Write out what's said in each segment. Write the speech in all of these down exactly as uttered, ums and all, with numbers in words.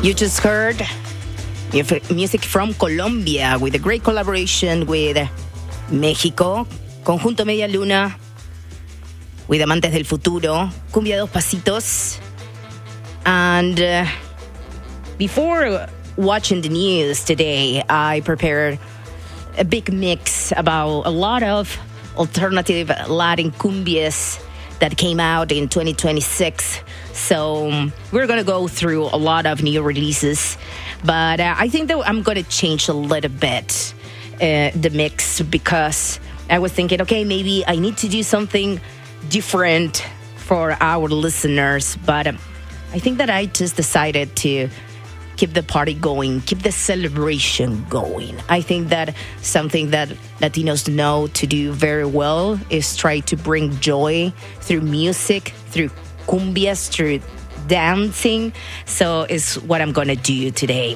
You just heard music from Colombia with a great collaboration with México, Conjunto Media Luna, with Amantes del Futuro, Cumbia Dos Pasitos. And uh, before watching the news today, I prepared a big mix about a lot of alternative Latin cumbias that came out in twenty twenty-six. So um, we're going to go through a lot of new releases. But uh, I think that I'm going to change a little bit uh, the mix, because I was thinking, okay, maybe I need to do something different for our listeners. But um, I think that I just decided to keep the party going, keep the celebration going. I think that something that Latinos know to do very well is try to bring joy through music, through cumbias, through dancing. So it's what I'm going to do today.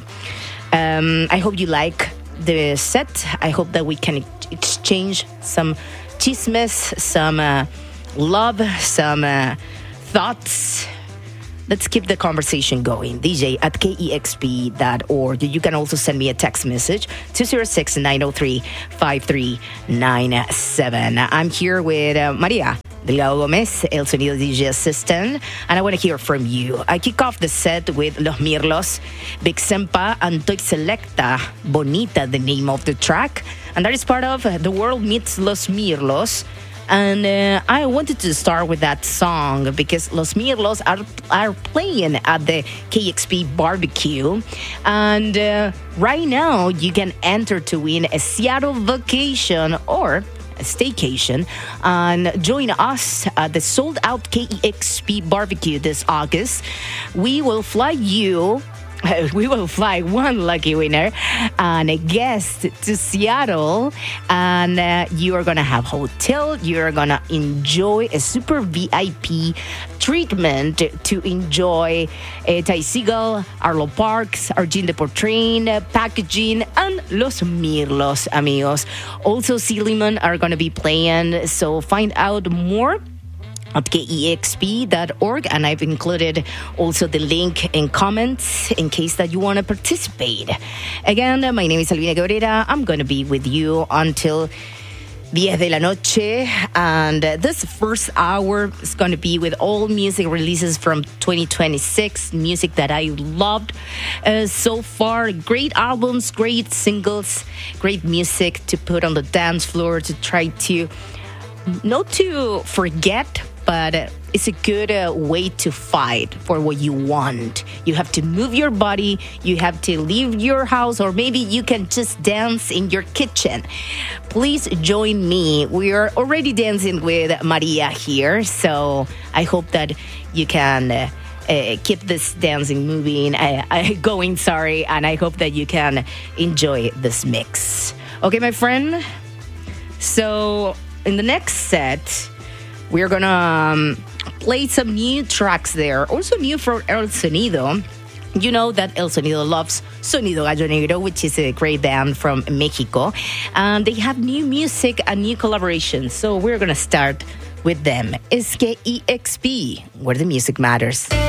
Um, I hope you like the set. I hope that we can exchange some chismes, some uh, love, some uh, thoughts. Let's keep the conversation going. D J at K E X P dot org. You can also send me a text message, two oh six, nine oh three, five three nine seven. I'm here with uh, Maria Delgado Gomez, El Sonido D J assistant, and I want to hear from you. I kick off the set with Los Mirlos, Big Sempa, and Toy Selecta, Bonita, the name of the track. And that is part of The World Meets Los Mirlos. And uh, I wanted to start with that song because Los Mirlos are, are playing at the K X P barbecue. And uh, right now, you can enter to win a Seattle vacation or a staycation and join us at the sold-out K E X P barbecue this August. We will fly you... We will fly one lucky winner and a guest to Seattle, and uh, you are going to have hotel. You are going to enjoy a super V I P treatment to enjoy uh, Ty Segall, Arlo Parks, Argin de Portrain, uh, packaging, and Los Mirlos, amigos. Also, Silliman are going to be playing, so find out more at K E X P dot org, and I've included also the link in comments in case that you want to participate. Again, my name is Albina Cabrera. I'm going to be with you until ten de la noche, and this first hour is going to be with all music releases from twenty twenty-six, music that I loved uh, so far. Great albums, great singles, great music to put on the dance floor, to try to not to forget, but uh, it's a good uh, way to fight for what you want. You have to move your body. You have to leave your house, or maybe you can just dance in your kitchen. Please join me. We are already dancing with Maria here, so I hope that you can uh, uh, keep this dancing moving, uh, uh, going, sorry, and I hope that you can enjoy this mix. Okay, my friend? So in the next set, we're gonna um, play some new tracks there, also new for El Sonido. You know that El Sonido loves Sonido Gallo Negro, which is a great band from Mexico. And they have new music and new collaborations. So we're gonna start with them. Es K E X P, where the music matters.